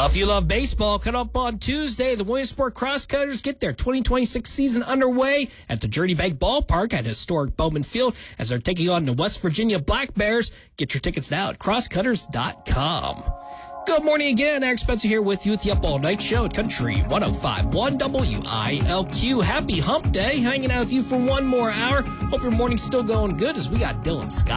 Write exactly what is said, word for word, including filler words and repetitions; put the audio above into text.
If you love baseball, cut up on Tuesday. The Williamsport Crosscutters get their twenty twenty-six season underway at the Journey Bank Ballpark at historic Bowman Field as they're taking on the West Virginia Black Bears. Get your tickets now at crosscutters dot com. Good morning again. Eric Spencer here with you at the Up All Night Show at Country one oh five point one W I L Q. Happy Hump Day. Hanging out with you for one more hour. Hope your morning's still going good as we got Dylan Scott